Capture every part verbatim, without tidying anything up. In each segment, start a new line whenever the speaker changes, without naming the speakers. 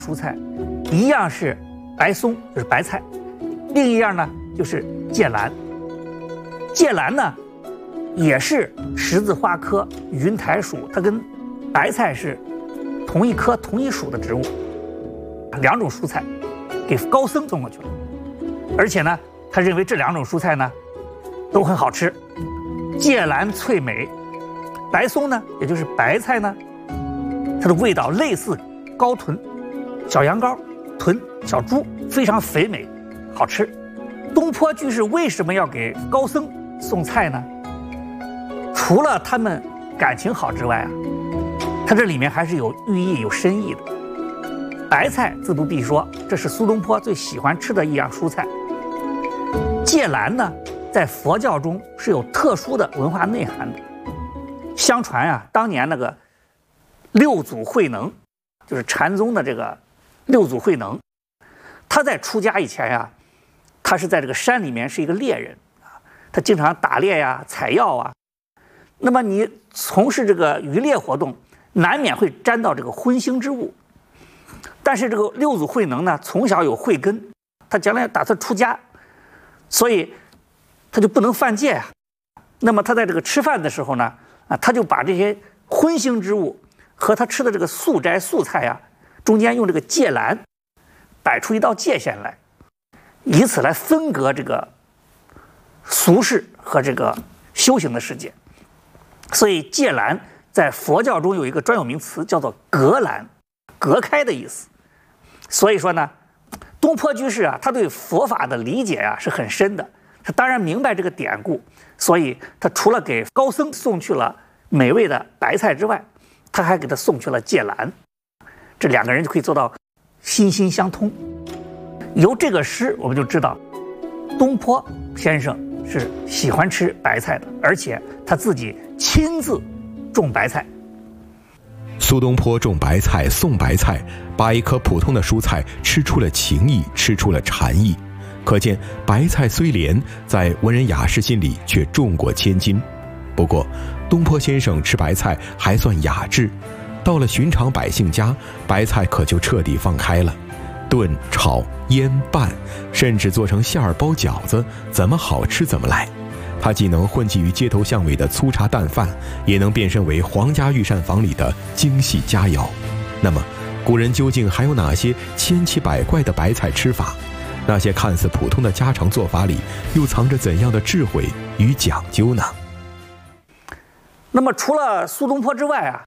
蔬菜，一样是白松，就是白菜，另一样呢就是芥蓝。芥蓝呢也是十字花科云台属，它跟白菜是同一科同一属的植物。两种蔬菜给高僧送过去了，而且呢，他认为这两种蔬菜呢都很好吃。芥蓝脆美，白松呢，也就是白菜呢，它的味道类似高豚、小羊羔、豚、小猪，非常肥美，好吃。东坡居士为什么要给高僧送菜呢？除了他们感情好之外啊，它这里面还是有寓意、有深意的。白菜自不必说，这是苏东坡最喜欢吃的一样蔬菜。芥蓝呢，在佛教中是有特殊的文化内涵的。相传啊，当年那个六祖慧能，就是禅宗的这个六祖慧能，他在出家以前呀、啊，他是在这个山里面是一个猎人啊，他经常打猎呀、采药啊。那么你从事这个渔猎活动，难免会沾到这个荤腥之物。但是这个六祖慧能呢，从小有慧根，他将来打算出家，所以他就不能犯戒啊。那么他在这个吃饭的时候呢，啊，他就把这些荤腥之物和他吃的这个素斋素菜啊，中间用这个芥蓝摆出一道界限来，以此来分隔这个俗世和这个修行的世界。所以芥蓝在佛教中有一个专有名词，叫做隔蓝，隔开的意思。所以说呢，东坡居士啊，他对佛法的理解啊是很深的，他当然明白这个典故，所以他除了给高僧送去了美味的白菜之外，他还给他送去了芥蓝，这两个人就可以做到心心相通。由这个诗我们就知道，东坡先生是喜欢吃白菜的，而且他自己亲自种白菜。
苏东坡种白菜送白菜，把一颗普通的蔬菜吃出了情意，吃出了禅意。可见白菜虽廉，在文人雅士心里却重过千金。不过东坡先生吃白菜还算雅致，到了寻常百姓家，白菜可就彻底放开了，炖、炒、腌、拌，甚至做成馅儿包饺子，怎么好吃怎么来。它既能混迹于街头巷尾的粗茶淡饭，也能变身为皇家御膳房里的精细佳肴。那么古人究竟还有哪些千奇百怪的白菜吃法？那些看似普通的家常做法里又藏着怎样的智慧与讲究呢？
那么除了苏东坡之外啊，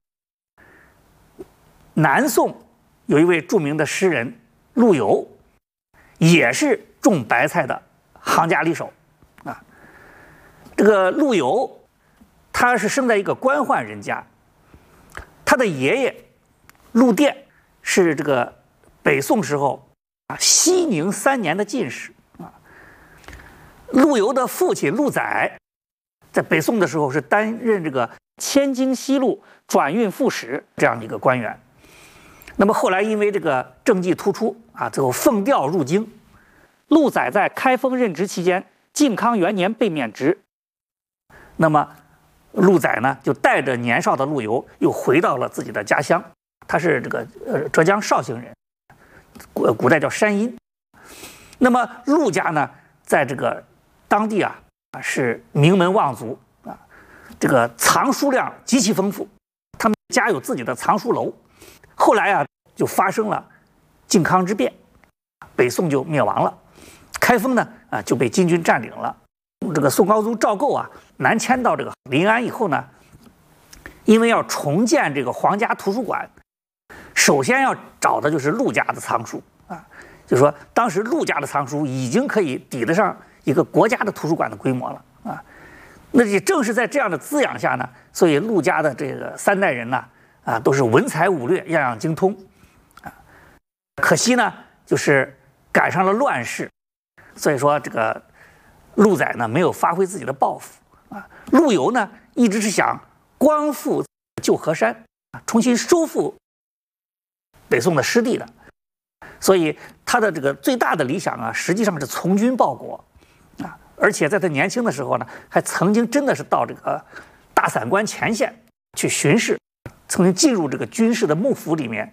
南宋有一位著名的诗人陆游，也是种白菜的行家里手啊。这个陆游他是生在一个官宦人家，他的爷爷陆佃是这个北宋时候啊熙宁三年的进士啊。陆游的父亲陆载在北宋的时候是担任这个千京西路转运副使这样的一个官员。那么后来因为这个政绩突出啊，最后奉调入京。陆载在开封任职期间，靖康元年被免职。那么陆载呢，就带着年少的陆游又回到了自己的家乡，他是这个呃浙江绍兴人，古古代叫山阴。那么陆家呢，在这个当地啊是名门望族啊，这个藏书量极其丰富，他们家有自己的藏书楼。后来啊，就发生了靖康之变，北宋就灭亡了，开封呢啊就被金军占领了。这个宋高宗赵构啊南迁到这个临安以后呢，因为要重建这个皇家图书馆，首先要找的就是陆家的藏书啊，就是说当时陆家的藏书已经可以抵得上一个国家的图书馆的规模了啊。那也正是在这样的滋养下呢，所以陆家的这个三代人呢啊都是文才武略样样精通啊。可惜呢，就是赶上了乱世，所以说这个陆载呢没有发挥自己的抱负啊。陆游呢一直是想光复旧河山，重新收复北宋的失地的，所以他的这个最大的理想啊，实际上是从军报国啊。而且在他年轻的时候呢，还曾经真的是到这个大散关前线去巡视，曾经进入这个军事的幕府里面啊，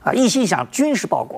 啊，一心想军事报国。